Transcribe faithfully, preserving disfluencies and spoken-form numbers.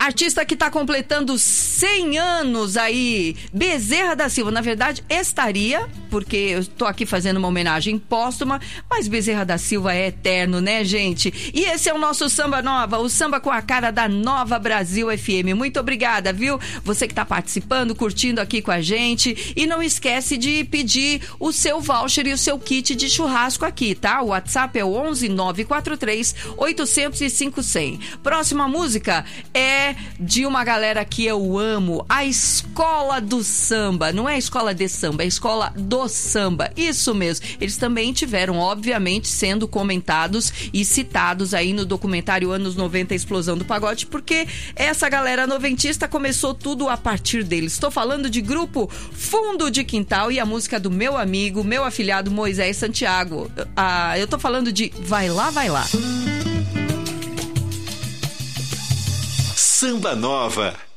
Artista que está completando cem anos aí, Bezerra da Silva. Na verdade, estaria, porque eu tô aqui fazendo uma homenagem póstuma, mas Bezerra da Silva é eterno, né, gente? E esse é o nosso Samba Nova, o samba com a cara da Nova Brasil F M. Muito obrigada, viu? Você que tá participando, curtindo aqui com a gente. E não esquece de pedir o seu voucher e o seu kit de churrasco aqui, tá? O WhatsApp é o onze nove quatro três oito zero zero cinco zero zero. Próxima música é de uma galera que eu amo, a Escola do Samba. Não é a escola de samba, é a escola do samba. Isso mesmo. Eles também tiveram, obviamente, sendo comentados e citados aí no documentário Anos noventa, Explosão do Pagode, porque essa galera noventista começou tudo a partir deles. Estou falando de grupo Fundo de Quintal e a música do meu amigo, meu afilhado Moisés Santiago. Ah, eu tô falando de Vai Lá, Vai Lá. Samba Nova.